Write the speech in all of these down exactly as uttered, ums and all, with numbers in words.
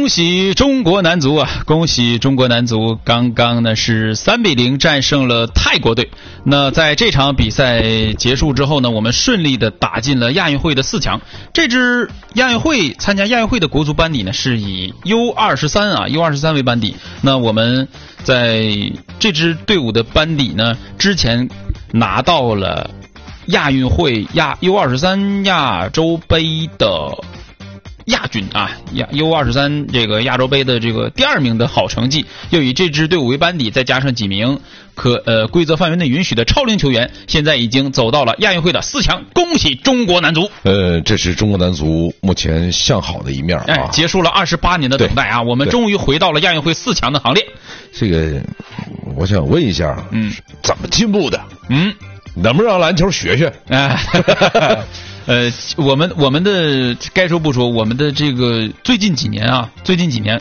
恭喜中国男足啊！恭喜中国男足，刚刚呢是三比零战胜了泰国队。那在这场比赛结束之后呢，我们顺利的打进了亚运会的四强。这支亚运会参加亚运会的国足班底呢，是以 U 二十三 啊 U 二十三 为班底。那我们在这支队伍的班底呢，之前拿到了亚运会亚 U 二十三 亚洲杯的亚军啊，亚 U 二十三 这个亚洲杯的这个第二名的好成绩，又以这支队伍为班底，再加上几名可呃规则范围内允许的超龄球员，现在已经走到了亚运会的四强。恭喜中国男足！ 呃，这是中国男足目前向好的一面啊。 哎，结束了二十八年的等待啊，我们终于回到了亚运会四强的行列。 这个，我想问一下， 嗯， 怎么进步的？ 嗯， 能不能让篮球学学？ 哎。呃，我们我们的该说不说，我们的这个最近几年啊，最近几年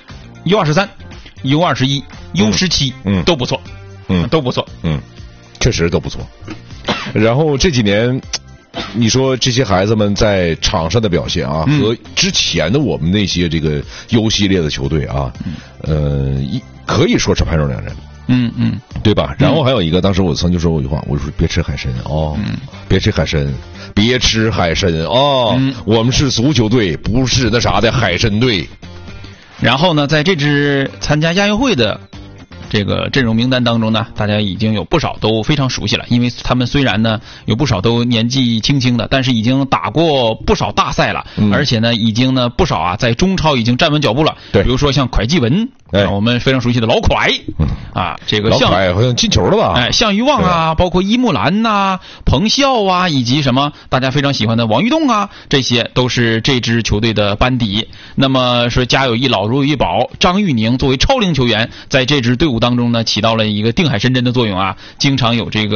U 二十三、U 二十一、U 十七，嗯，都不错， 嗯， 都不错， 嗯，确实都不错。然后这几年，你说这些孩子们在场上的表现啊，嗯、和之前的我们那些这个 U 系列的球队啊，嗯、呃，一可以说是判若两人。 嗯嗯， 对吧？然后还有一个，当时我曾经说过一句话，我说别吃海参哦，嗯、别吃海参，别吃海参哦、嗯，我们是足球队，不是那啥的海参队。 然后呢，在这支参加亚运会的这个阵容名单当中呢，大家已经有不少都非常熟悉了，因为他们虽然呢有不少都年纪轻轻的，但是已经打过不少大赛了，嗯、而且呢已经呢不少啊在中超已经站稳脚步了。 对， 比如说像蒯继文。哎，我们非常熟悉的老蒯，嗯、啊，这个像老蒯好像进球了吧？ 哎，项羽旺啊，包括伊木兰呐、啊、彭笑啊，以及什么大家非常喜欢的王玉栋啊，这些都是这支球队的班底。那么说，家有一老如有一宝，张玉宁作为超龄球员，在这支队伍当中呢，起到了一个定海神针的作用啊，经常有这个。